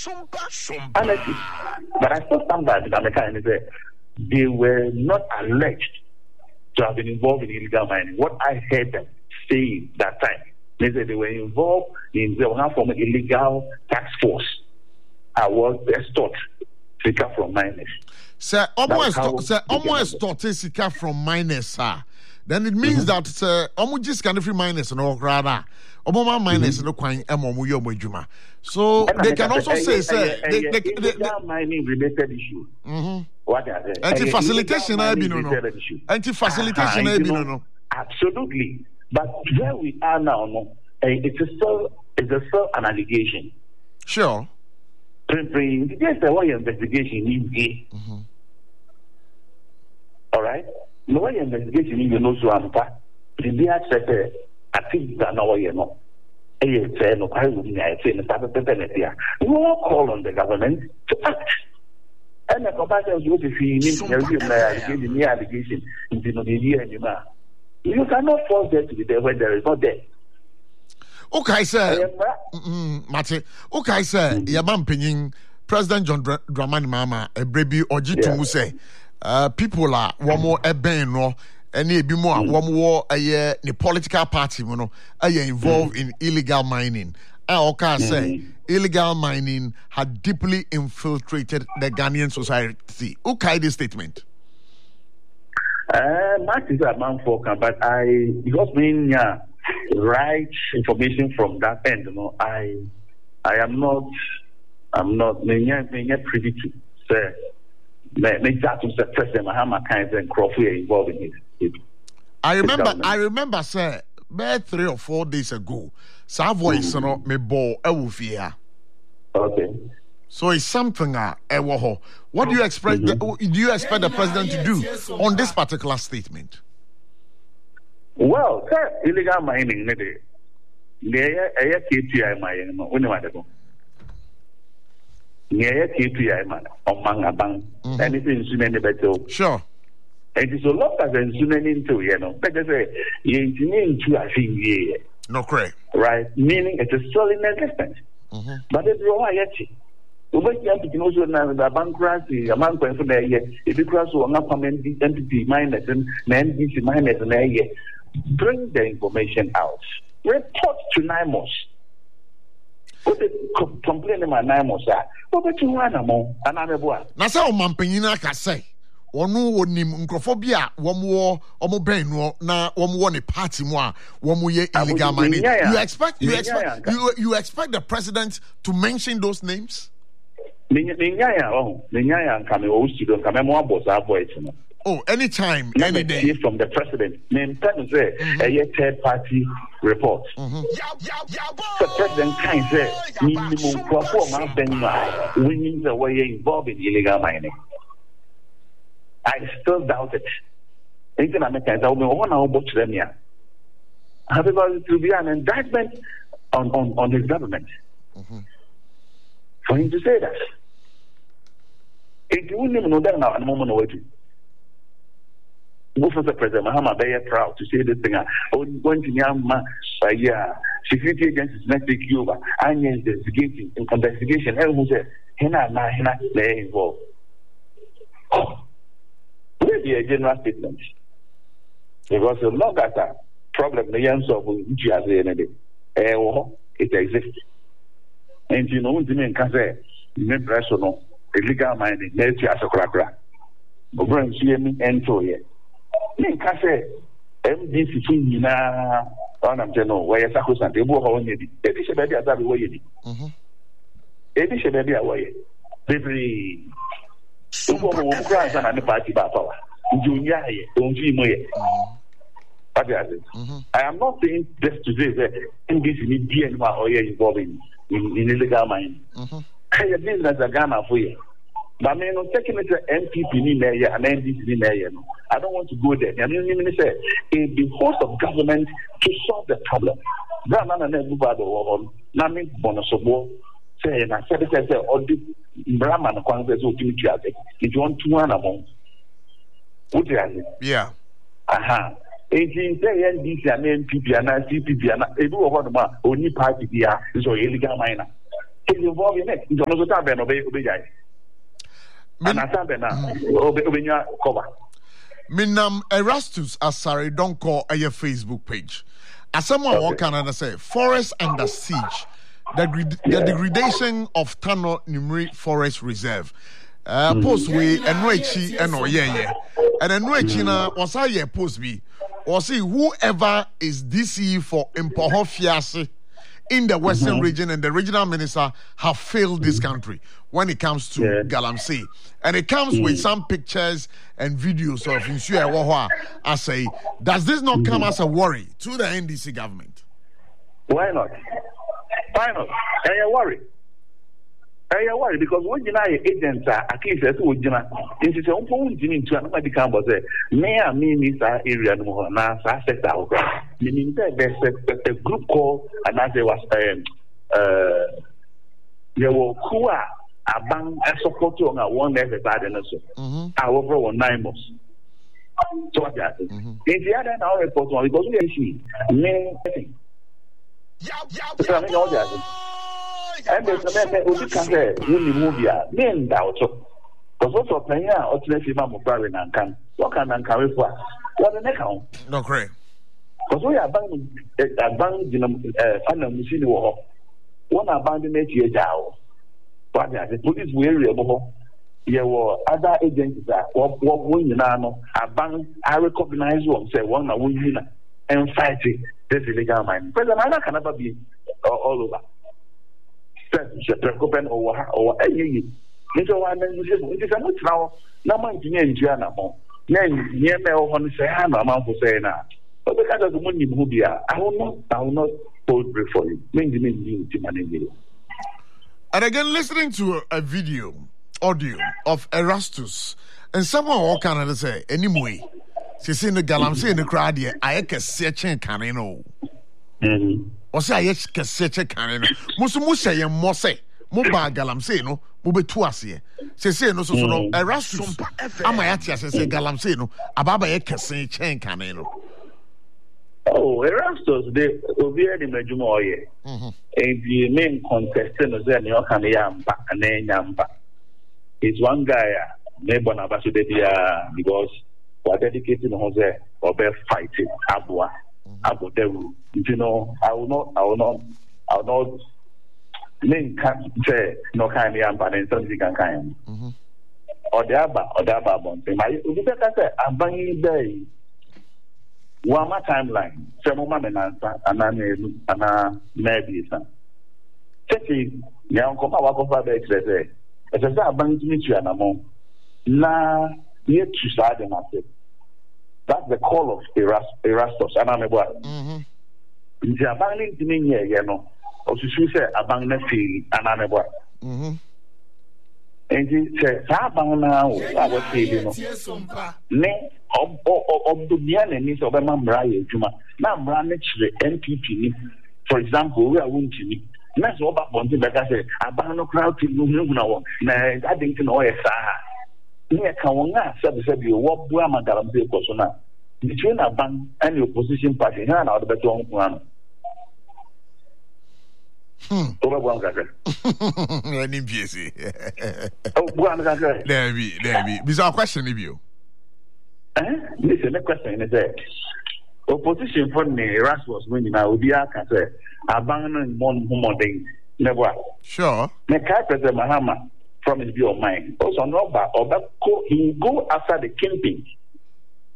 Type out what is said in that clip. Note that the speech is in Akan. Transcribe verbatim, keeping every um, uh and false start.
Honestly, but I still stand by the American and say they were not alleged to have been involved in illegal mining. What I heard them say that time, they said they were involved in the one form of illegal tax force. I was extort sika from miners. Sir, almost sir, almost extort sika from miners, sir. Then it means mm-hmm. that sir, almost just kind of miners no rather. Obama miners no kwang emomu yo mojuma. So they can also say sir, they mining related issue. Mhm. What are they? Anti facilitation I be no no. Anti facilitation I be no no. Absolutely. But where we are now, no, it's a still it's a still an allegation. Sure. There's a way investigation in here. Mm-hmm. All right? No way investigation in the no so ampa. The dia said I think that now you know. Eh say no I would not say the no call on the government to act. And the compassion is what if you need to review the allegation into the media anymore. You cannot force them to be there when there is not there. Okay, sir. Mm, Mate. Okay, sir. Yabam Penin, President John Dramani Mama, a baby or Jitu say, uh, people are one more a ben no, and a be more one more a year, the political party, you know, are involved mm. in illegal mining. I okay say illegal mining had deeply infiltrated the Ghanaian society. Okay, this statement. Uh, Mark is a man for but I because being yeah, right information from that end, you know, I I am not I'm not me privy to say me that to say President Mahama kinds and Crawford involved in it. I remember I remember sir, about three or four days ago, some voice no me ball ewufia. Okay. So it's something uh, what do you expect mm-hmm. the, do you expect the president to do on this particular statement? Well, sir, illegal mining maybe. There are K P I mining no only one go. There K P I man among a bank anything in the better. Sure. It is a lot of instrument into you know. But they say you need to a thing here. No correct. Right. Meaning it is still in existence. Mm-hmm. But it's all yet. Ubeki entity also na the bankruptcy among for the year if you cross one up entity miners and N D C miners and a year bring the information out report to NIMOS what they complain about NIMOS are what you want among another one na say o mampanyina ka say onu wonim nkrofobia womo omo ben no na womo ne party mu a womo ye illegal mining you expect you expect you, you expect the president to mention those names? Oh, anytime, any day. From the president, name say a third party report. Mm-hmm. The president can say, minimum performance, winning the way involved in illegal mining. I still doubt it. Anything I make, I will want to watch them here. Because it will be an indictment on, on, on his government. Mm-hmm. For him to say that. If you wouldn't know that now, at the moment of waiting. Most of the President Mahama very proud to say this thing. When the young man, yeah, security agencies next take you over, and you're investigating, investigation, everyone says, Hena, na, Hena, they're involved. Maybe a general statement. Because a long as a problem, the young of which you have the it exists. And you know, what you mean, can say, remember, so no, illegal mining, let's see as a cracker. But when you see me enter here, you can say, M D C, you know, I'm saying, where you're supposed to be, it is a baby as I be waiting. It is a baby away. Baby, so what cries on the party power. Junior, don't you know? I am not saying this to say that M D C need D N Y or involved in. In, in illegal mining. Mm-hmm. I business a Ghana for you. But I mean, taking it to N P P in there and N D C in there. I don't want to go there. I mean, I say, in the host of government to solve the problem. Ghana and everybody will not make bonosobo. Say, and I said, I said, all the Brahman Congress will do it. If you want to one among, what do you Yeah. Aha. eighteen say N D C and N P P and C P P and every one of them only party there is illegal miner. He's involved in it. John Otaben obey obey. And I said, obey obey cover. Minam Erastus Asari don't call a Facebook page. As someone okay. Can I say forest under siege, the, the yeah. degradation of Tano Nimri Forest Reserve. Uh, mm. Post we and Noechi and oh yeah yeah, and then Noechi na was I yeah post be or see whoever is D C for Impohofiasi in the Western mm-hmm. region and the regional minister have failed this country when it comes to yeah. Galamsey. And it comes mm. with some pictures and videos of Insua Wawa. I say, does this not come mm-hmm. as a worry to the N D C government? Why not? Why not? Are you worried? Are you worried? Because when you know agents are a case as would you know, into some point into another camp was there. May I mean this area no na sector out. Meaning that there's a, a group called and as there was um uh there were Kua a bank a support on a one level bad and so I over one nine months. So what that is. In the other now report on because we see main thing. So I mean all that. And there's a man who can say, you move ya, men doubt. Because also playing out, or to let him up private and can. What can and carry for? What the neck on? No, great. Because we are banging a bang, you know, and a machine war. One abandoned eight down. But the police were able. There were other agencies that what when you know, a bang, I recognize one, say one, a win and fighting this illegal mine. President, I can never be all over. Preocupen over or any. Little one, it is a much now. No man to name Gianamo. Then, near me on say, I'm a man for saying that. But because of the money, Mubia, I will not, I will not hold brief for you. Maybe you to manage you. And again, listening to a video, audio of Erastus, and someone all Canada say, anyway, she's in the Galamsey in the crowd here, I can search and canino. Or say, yes, can search a canino. Musumusha and Mosse, Muba Galamsey, no, Mube Tuasia. She say, no, so no, Erastus, Amayatia says, Galamsey, no, Ababa Ekase chain canino. Oh, Erastus, they will be in the Jumoye. And the main contestant is then your Kanayamba and then Yamba. It's one guy, neighbor Nabasudebia, because we're dedicated to Jose or bear fighting Abua, Abu Devu. You know, I will not, I will not, I will not name say no kind of Yamba and something kind. Or the Abba, or the Abba Bonte. My, you better say, I'm banging day. One more timeline. Some woman and answer, and I maybe some. Checking, young Copa Wakofa Bex, as I said, I'm going to meet you and among. Na, yet to start the matter. That's the call of Erastus, and I'm a boy. The abandoning to me, you know, or she said, abandoning fee, and I'm a boy. And he said, Sabang now, I was saying, no. Of the Bianis of a Mambraya Juma. Now, manage the N P P. For example, we are winning. That's what I want to say. I ban no crowd to move now. I didn't know a Saha. Near Kawanga said, you walk Brahma Galamsey Kosona. Between a bank and the opposition party, and out of the better one. Hmm. Over one guy. Any busy. Oh, one guy. There be, there be. Bizarre question, if you. Eh? Listen, the question is that opposition for me, Erasmus winning now, will be a cancer. Abandon one more day. Never. Sure. The President Mahama from his view of mine. Also, no, but he go after the kingpin.